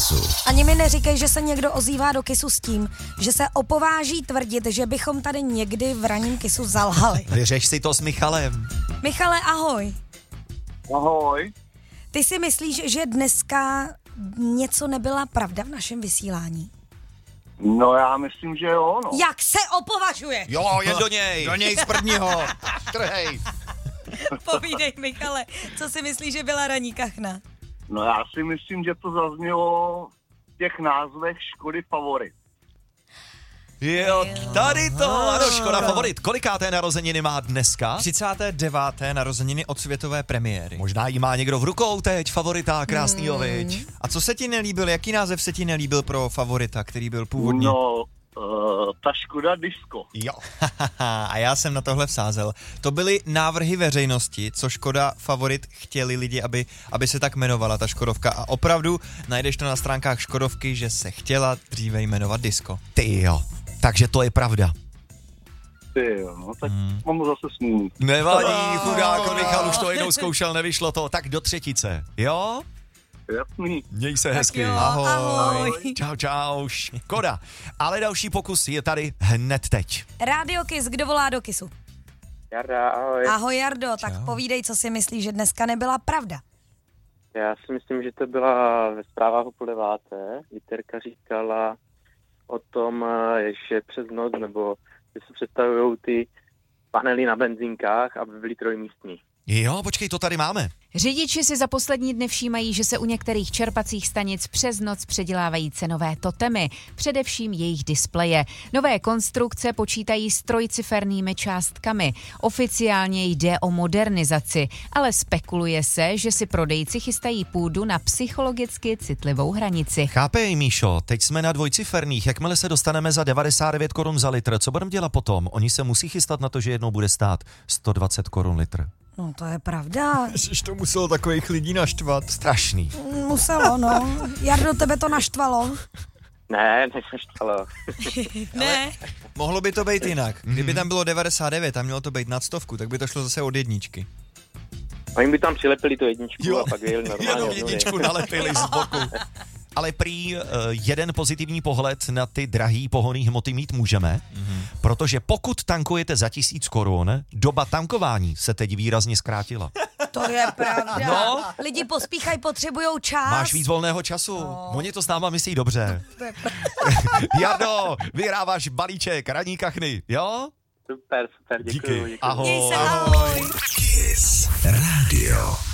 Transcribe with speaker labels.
Speaker 1: Kissu.
Speaker 2: Ani mi neříkej, že se někdo ozývá do Kissu s tím, že se opováží tvrdit, že bychom tady někdy v ranním Kissu zalhali.
Speaker 3: Vyřeš si to s Michalem.
Speaker 2: Michale, ahoj.
Speaker 4: Ahoj.
Speaker 2: Ty si myslíš, že dneska něco nebyla pravda v našem vysílání?
Speaker 4: No já myslím, že jo, no.
Speaker 2: Jak se opovažuje?
Speaker 3: Jo, jen do něj.
Speaker 1: Do něj z prvního. Trhej.
Speaker 2: Povídej, Michale, co si myslíš, že byla ranní kachna?
Speaker 4: No já si myslím, že to zaznělo v těch názvech Škody Favorit.
Speaker 3: Jo, tady to, ano, Škoda Favorit. Kolikáté narozeniny má dneska?
Speaker 5: 39. narozeniny od světové premiéry.
Speaker 3: Možná jí má někdo v rukou teď, Favorita, krásnýho, viď?
Speaker 5: A co se ti nelíbil, jaký název se ti nelíbil pro Favorita, který byl původní?
Speaker 4: No, ta Škoda Disco.
Speaker 3: Jo.
Speaker 5: A já jsem na tohle vsázel. To byly návrhy veřejnosti, co Škoda Favorit chtěli lidi, aby se tak jmenovala ta Škodovka. A opravdu najdeš to na stránkách Škodovky, že se chtěla dříve jmenovat Disco.
Speaker 3: Ty jo, takže to je pravda.
Speaker 4: Ty jo, no, tak mám zase smůlu.
Speaker 3: Nevadí, chudáko, Michal už to jednou zkoušel, nevyšlo to. Tak do třetice, jo?
Speaker 4: Jasný.
Speaker 3: Měj se hezky.
Speaker 2: Jo,
Speaker 5: Ahoj.
Speaker 2: ahoj.
Speaker 3: Čau, čau, Škoda. Ale další pokus je tady hned teď.
Speaker 2: Rádio Kiss, kdo volá do Kissu?
Speaker 6: Jarda, ahoj.
Speaker 2: Ahoj Jardo, tak povídej, co si myslíš, že dneska nebyla pravda.
Speaker 6: Já si myslím, že to byla ve zprávách o 9:30. Viterka říkala o tom, že přes noc, nebo že se představují ty panely na benzínkách, aby byly trojmístní.
Speaker 3: Jo, počkej, to tady máme.
Speaker 7: Řidiči si za poslední dny všímají, že se u některých čerpacích stanic přes noc předělávají cenové totemy, především jejich displeje. Nové konstrukce počítají s trojcifernými částkami. Oficiálně jde o modernizaci, ale spekuluje se, že si prodejci chystají půdu na psychologicky citlivou hranici.
Speaker 3: Chápej, Míšo, teď jsme na dvojciferných, jakmile se dostaneme za 99 korun za litr, co budeme dělat potom? Oni se musí chystat na to, že jednou bude stát 120 korun litr.
Speaker 2: No to je pravda.
Speaker 5: Ježiš, to muselo takových lidí naštvat.
Speaker 3: Strašný.
Speaker 2: Muselo, no. Jardo, tebe to naštvalo?
Speaker 6: Ne, neštalo.
Speaker 2: Ne.
Speaker 5: Mohlo by to být jinak. Kdyby tam bylo 99 a mělo to být nad 100, tak by to šlo zase od jedničky.
Speaker 6: Oni by tam přilepili tu jedničku
Speaker 3: Jo,
Speaker 6: a pak jeli normálně.
Speaker 3: jenom
Speaker 6: od nuly.
Speaker 3: jedničku nalepili z boku. Ale prý jeden pozitivní pohled na ty drahý pohonný hmoty mít můžeme, protože pokud tankujete za 1000 korun, doba tankování se teď výrazně zkrátila.
Speaker 2: To je pravda.
Speaker 3: No.
Speaker 2: Lidi pospíchají, potřebujou čas.
Speaker 3: Máš víc volného času. Oni to s náma myslí dobře. Jardo, vyhráváš balíček ranní kachny, jo?
Speaker 6: Super, děkuju.
Speaker 3: Ahoj.
Speaker 2: Měj se, ahoj.
Speaker 1: Kiss Radio.